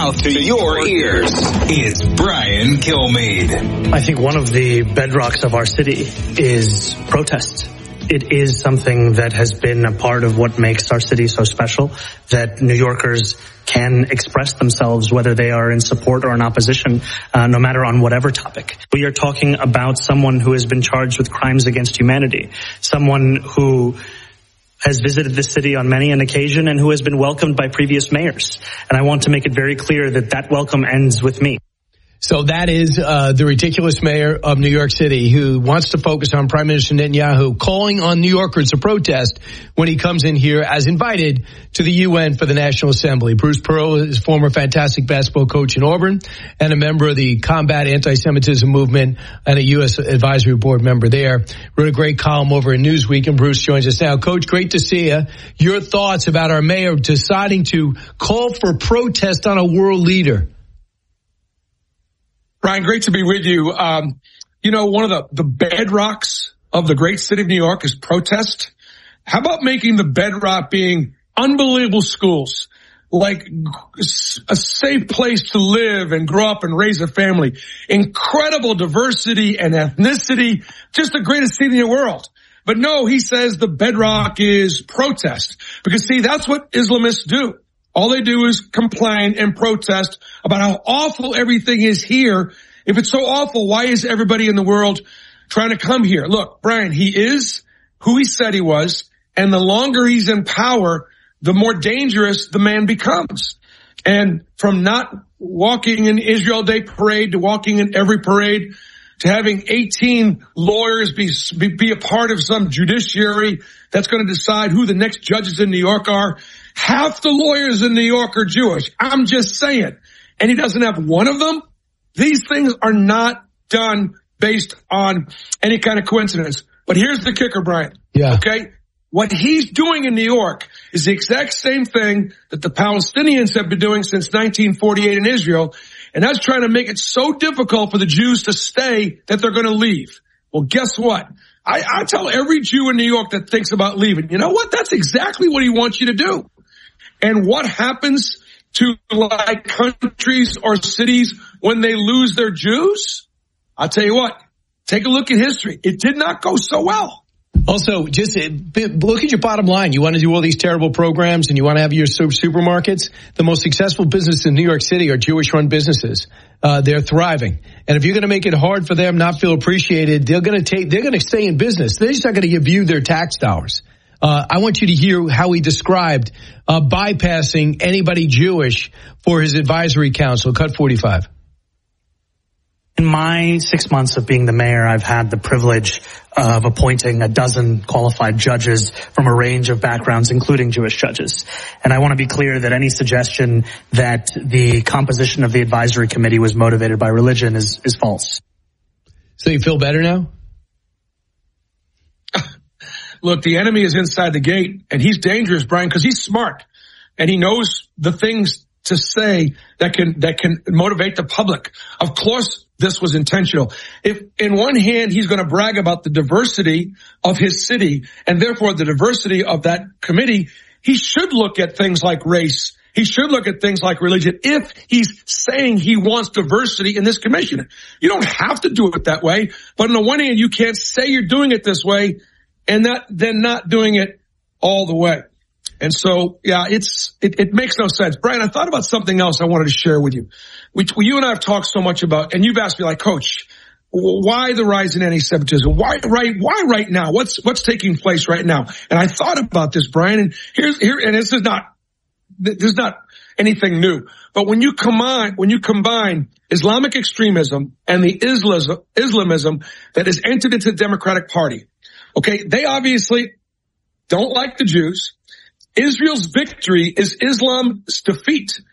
mouth to your ears. It's Brian Kilmeade. I think one of the bedrocks of our city is protest. It is something that has been a part of what makes our city so special, that New Yorkers can express themselves whether they are in support or in opposition, no matter on whatever topic. We are talking about someone who has been charged with crimes against humanity, someone who has visited this city on many an occasion and who has been welcomed by previous mayors. And I want to make it very clear that that welcome ends with me. So that is the ridiculous mayor of New York City who wants to focus on Prime Minister Netanyahu calling on New Yorkers to protest when he comes in here as invited to the UN for the National Assembly. Bruce Pearl is former fantastic basketball coach in Auburn and a member of the Combat Anti-Semitism Movement and a U.S. Advisory Board member there. Wrote a great column over in Newsweek, and Bruce joins us now. Coach, great to see you. Your thoughts about our mayor deciding to call for protest on a world leader? Brian, great to be with you. One of the bedrocks of the great city of New York is protest. How about making the bedrock being unbelievable schools, like a safe place to live and grow up and raise a family, incredible diversity and ethnicity, just the greatest city in the world. But no, he says the bedrock is protest. Because see, that's what Islamists do. All they do is complain and protest about how awful everything is here. If it's so awful, why is everybody in the world trying to come here? Look, Brian, he is who he said he was, and the longer he's in power, the more dangerous the man becomes. And from not walking in Israel Day parade to walking in every parade to having 18 lawyers be a part of some judiciary that's going to decide who the next judges in New York are. Half the lawyers in New York are Jewish. I'm just saying. And he doesn't have one of them. These things are not done based on any kind of coincidence. But here's the kicker, Brian. Yeah. Okay? What he's doing in New York is the exact same thing that the Palestinians have been doing since 1948 in Israel. And that's trying to make it so difficult for the Jews to stay that they're going to leave. Well, guess what? I tell every Jew in New York that thinks about leaving, you know what? That's exactly what he wants you to do. And what happens to like countries or cities when they lose their Jews? I'll tell you what, take a look at history. It did not go so well. Also, just look at your bottom line. You want to do all these terrible programs and you want to have your supermarkets. The most successful businesses in New York City are Jewish-run businesses. They're thriving. And if you're going to make it hard for them, not feel appreciated, they're going to stay in business. They're just not going to give you their tax dollars. I want you to hear how he described bypassing anybody Jewish for his advisory council. Cut 45. In my 6 months of being the mayor, I've had the privilege of appointing a dozen qualified judges from a range of backgrounds, including Jewish judges. And I want to be clear that any suggestion that the composition of the advisory committee was motivated by religion is false. So you feel better now? Look, the enemy is inside the gate, and he's dangerous, Brian, because he's smart, and he knows the things to say that can motivate the public. Of course, this was intentional. If in one hand he's going to brag about the diversity of his city and therefore the diversity of that committee, he should look at things like race. He should look at things like religion if he's saying he wants diversity in this commission. You don't have to do it that way, but on the one hand, you can't say you're doing it this way and then not doing it all the way. And so, yeah, it makes no sense. Brian, I thought about something else I wanted to share with you. You and I have talked so much about, and you've asked me like, Coach, why the rise in anti-Semitism? Why right now? What's taking place right now? And I thought about this, Brian, and and this is not anything new. But when you combine Islamic extremism and the Islamism that has entered into the Democratic Party, okay, they obviously don't like the Jews. Israel's victory is Islam's defeat.